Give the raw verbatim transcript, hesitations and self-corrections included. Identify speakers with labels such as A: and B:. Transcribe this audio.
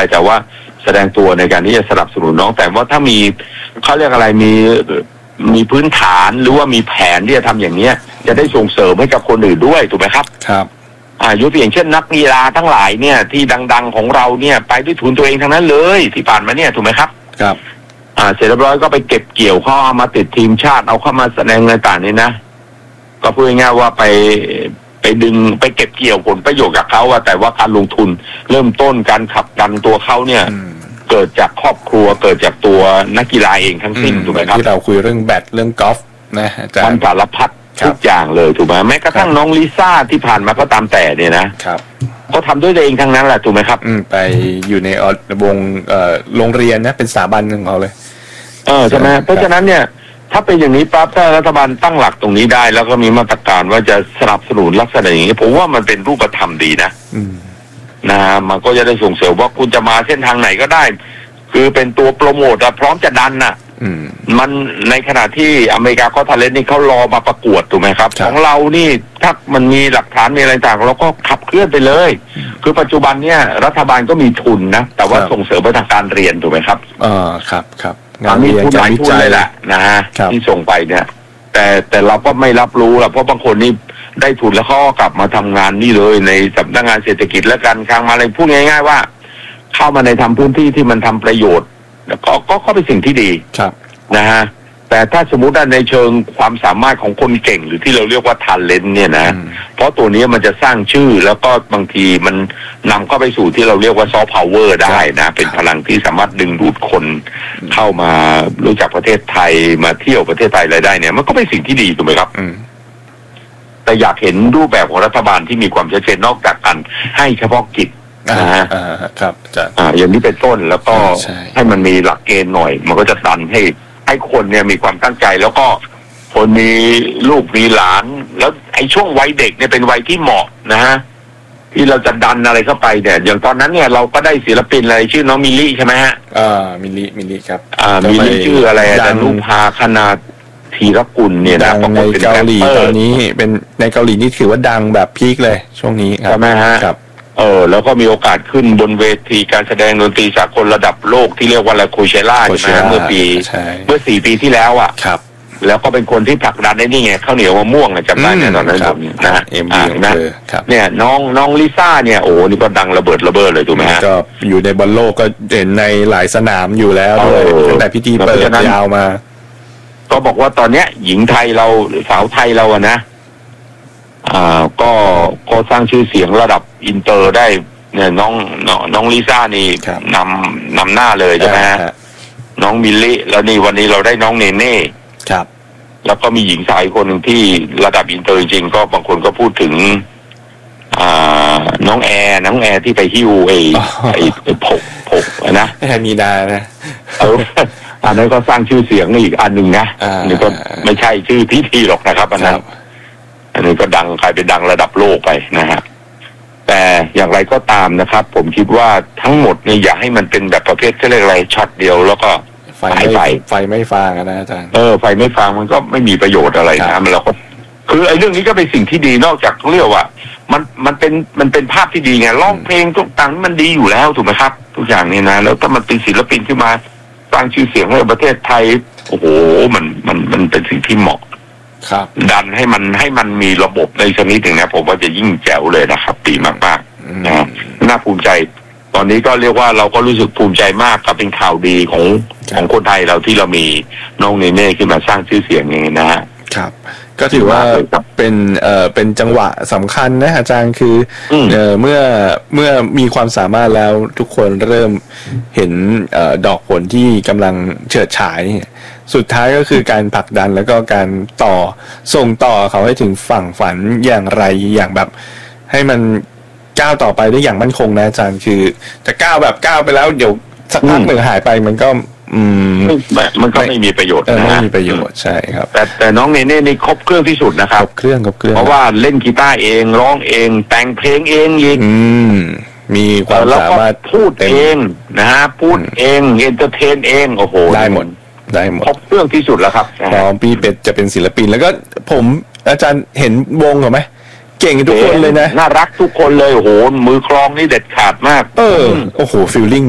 A: แต่ว่าแสดงตัวในการที่จะสนับสนุนน้องแต่ว่าถ้ามีเขาเรียกอะไรมีมีพื้นฐานหรือว่ามีแผนที่จะทำอย่างเนี้ยจะได้ส่งเสริมให้กับคนอื่นด้วยถูกไหมครับ
B: ครับ
A: อ่ายกตัวอย่างเช่นนักกีฬาทั้งหลายเนี่ยที่ดังๆของเราเนี่ยไปด้วยทุนตัวเองทั้งนั้นเลยที่ผ่านมาเนี่ยถูกไหมครับ
B: ครับ
A: อ่าเสร็จเรียบร้อยก็ไปเก็บเกี่ยวเขาเอามาติดทีมชาติเอาเข้ามาแสดงในต่างนี่นะก็พูดง่ายๆว่าไปไปดึงไปเก็บเกี่ยวผลประโยชน์กับเขาว่าแต่ว่าการลงทุนเริ่มต้นการขับดันตัวเขาเนี่ยเกิดจากครอบครัวเกิดจากตัวนักกีฬาเองทั้งสิ้นถูกไหมครับ
B: ที่เราคุยเรื่องแบดเรื่องกอล์ฟนะอาจารย์
A: มันสารพัดทุกอย่างเลยถูกไหมแม้กระทั่งน้องลิซ่าที่ผ่านมาก็ตามแต่เนี่ยนะครับก็ทำด้วยตัวเองทั้งนั้นแหละถูกไหมครับ
B: อืมไปอยู่ในวงเอ่อโรงเรียนนะเป็นสถาบันของเขาเลย
A: เออใช่ไหมเพราะฉะนั้นเนี่ยถ้าเป็นอย่างนี้ปั๊บถ้ารัฐบาลตั้งหลักตรงนี้ได้แล้วก็มีมาตรการว่าจะสนับสนุนลักษณะอย่างนี้ผมว่ามันเป็นรูปธรรมดีนะนะมันก็จะได้ส่งเสริมว่าคุณจะมาเส้นทางไหนก็ได้คือเป็นตัวโปรโมทอะพร้อมจะดันน่ะมันในขณะที่อเมริกาก็ทะเลนนี่เขารอมาประกวดถูกไหมครับของเรานี่ถ้ามันมีหลักฐานมีอะไรต่างเราก็ขับเคลื่อนไปเลยคือปัจจุบันเนี่ยรัฐบาลก็มีทุนนะแต่ว่าส่งเสริมไปทางการเรียนถูกไหมครับ
B: อ่าครับครับ
A: งานมีทุนหลายทุนเลยแหละนะฮะที่ส่งไปเนี่ยแต่แต่เราก็ไม่รับรู้ละเพราะบางคนนี่ได้ทุนแล้วเขากลับมาทำงานนี่เลยในสำนักงานเศรษฐกิจและการคลังมาอะไรพูดง่ายๆว่าเข้ามาในทำพื้นที่ที่มันทำประโยชน์ก็ก็ก็เป็นสิ่งที่ดีนะฮะแต่ถ้าสมมุติว่าในเชิงความสามารถของคนเก่งหรือที่เราเรียกว่าทันเลนเนี่ยนะเพราะตัวนี้มันจะสร้างชื่อแล้วก็บางทีมันนำเข้าไปสู่ที่เราเรียกว่าซอฟต์พาวเวอร์ได้นะเป็นพลังที่สามารถดึงดูดคนเข้ามารู้จักประเทศไทยมาเที่ยวประเทศไทยอะไรได้เนี่ยมันก็เป็นสิ่งที่ดีถูกไหมครับแต่อยากเห็นรูปแบบของรัฐบาลที่มีความชัดเจนนอกจากการให้เฉพาะกิจนะฮะ
B: ครับ
A: อ่าอย่างนี้เป็นต้นแล้วก็ให้มันมีหลักเกณฑ์หน่อยมันก็จะดันให้ให้คนเนี่ยมีความตั้งใจแล้วก็คนมีลูกมีหลานแล้วไอ้ช่วงวัยเด็กเนี่ยเป็นวัยที่เหมาะนะฮะที่เราจะดันอะไรเข้าไปเนี่ยอย่างตอนนั้นเนี่ยเราก็ได้ศิลปินอะไรชื่อน้องมิลลี่ใช่ไหมฮะ
B: อ่ามิลลี่มิลลี่ครับ
A: อ่ามิลลี่ชื่ออะไรอาจารย์นุภาคณาธีรกุลเนี่ยนะ
B: ในเกาหลีตอนนี้เป็นในเกาหลีนี่ถือว่าดังแบบพีคเลยช่วงนี้
A: ใช่ไหมฮะ
B: ครับ
A: เออแล้วก็มีโอกาสขึ้นบนเวทีการแสดงดนตรีสากลระดับโลกที่เรียกว่าอะไรโคเชล่าใช่ไหมเมื่อปีเมื่อสี่ปีที่แล้วอ่ะ
B: ครับ
A: แล้วก็เป็นคนที่ผลักดันได้นี่ไงข้าวเหนียวมะม่วงจำได้เนี่ยตอนนั้นนะ
B: เอ็มบีนะ
A: เนี่ยน้องน้องลิซ่าเนี่ยโอ้นี่ก็ดังระเบิดระเบ้อเลยถูกไหมฮะ
B: ก็อยู่ในบอลโลกก็เห็นในหลายสนามอยู่แล้วด้วยตั้งแต่พิธีเปิดยาวมา
A: ก็บอกว่าตอนเนี้ยหญิงไทยเราสาวไทยเราอะนะอ่าก็ก็สร้างชื่อเสียงระดับอินเตอร์ได้เนี่ยน้องน้องน้องลิซ่านี่นำนำหน้าเลยใช่ไหมฮะน้องมิลลี่แล้วนี่วันนี้เราได้น้องเนเน่
B: ครับ
A: แล้วก็มีหญิงสาวคนหนึ่งที่ระดับอินเตอร์จริงๆก็บางคนก็พูดถึงอ่าน้องแอร์น้องแอร์ที่ไปฮิ้วไอ้ไอ้ผกผกนะ
B: แอร์มีนานะ
A: เอออันนั้นก็สร้างชื่อเสียงอีกอันหนึ่งนะนี่ก็ไม่ใช่ชื่อพิธีหรอกนะครับอันนั้นอันนี้ก็ดังใครเป็นดังระดับโลกไปนะฮะแต่อย่างไรก็ตามนะครับผมคิดว่าทั้งหมดเนี่ยอย่าให้มันเป็นแบบประเภทที่เรียกอะไรช็อตเดียวแล้วก็
B: ไฟไม่ไฟไม่ฟางนะอาจารย์
A: เออไฟไม่ฟางมันก็ไม่มีประโยชน์อะไรนะมันเราก็คือไอ้เรื่องนี้ก็เป็นสิ่งที่ดีนอกจากเรียกว่ามันมันเป็นมันเป็นภาพที่ดีไงร้องเพลงทุกต่างมันดีอยู่แล้วถูกไหมครับทุกอย่างนี่นะแล้วถ้ามันเป็นศิลปินขึ้นมาสร้างชื่อเสียงให้ประเทศไทยโอ้โหมันมันมันเป็นสิ่งที่เหมาะดันให้มันให้มันมีระบบในชนิดหนึ่งนะผมว่าจะยิ่งแจ๋วเลยนะครับดีมากๆนะน่าภูมิใจตอนนี้ก็เรียกว่าเราก็รู้สึกภูมิใจมากก็เป็นข่าวดีของของคนไทยเราที่เรามีน้องเนเน่ขึ้นมาสร้างชื่อเสียงอย่างนี้นะฮะ
B: ครับก็ถือว่าเป็นเอ่อเป็นจังหวะสำคัญนะอาจารย์คือเอ่อเมื่อเมื่อมีความสามารถแล้วทุกคนเริ่มเห็นเอ่อดอกผลที่กำลังเฉิดฉายสุดท้ายก็คือการผลักดันแล้วก็การต่อส่งต่อเขาให้ถึงฝั่งฝันอย่างไรอย่างแบบให้มันก้าวต่อไปได้อย่างมั่นคงนะอาจารย์คือจะก้าวแบบก้าวไปแล้วเดี๋ยวสักพักหนึ่งหายไปมันก็อืม
A: มันก็ไม่มีประโยชน์
B: นะไม่มีประโยชน์ใช่ครับ
A: แต่แต่น้องเนเน่นี่ครบเครื่องที่สุดนะครับ
B: ครบเครื่องครบเครื่อง
A: เพราะว่าเล่นกีตาร์เองร้องเองแต่งเพลงเองอีก
B: อืมมีความสามารถ
A: พูดเองนะฮะพูดเองเอนเตอร์เทนเองโอ้โห
B: ได้หมดได้หมด
A: ครบเครื่องที่สุดแล้วครับ
B: พร้อมพี่เป็ดจะเป็นศิลปินแล้วก็ผมอาจารย์เห็นวงเหรอไหมเก่งทุกคนเลยนะ
A: น่ารักทุกคนเลยโอ้โหมือคล้องนี่เด็ดขาดมาก
B: เออโอ้โหฟีลลิ่ง